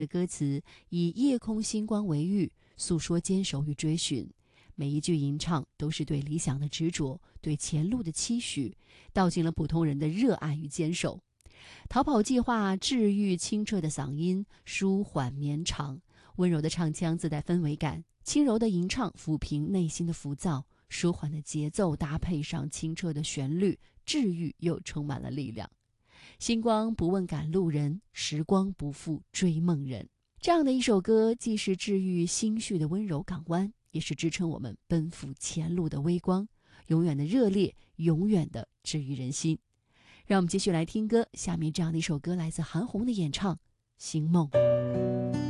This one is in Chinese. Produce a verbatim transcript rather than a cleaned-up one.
的歌词以夜空星光为喻，诉说坚守与追寻。每一句吟唱都是对理想的执着，对前路的期许，道尽了普通人的热爱与坚守。逃跑计划治愈清澈的嗓音，舒缓绵长，温柔的唱腔自带氛围感，轻柔的吟唱抚平内心的浮躁，舒缓的节奏搭配上清澈的旋律，治愈又充满了力量。星光不问赶路人，时光不负追梦人。这样的一首歌，既是治愈心绪的温柔港湾，也是支撑我们奔赴前路的微光，永远的热烈，永远的治愈人心。让我们继续来听歌，下面这样的一首歌来自韩红的演唱《星梦》。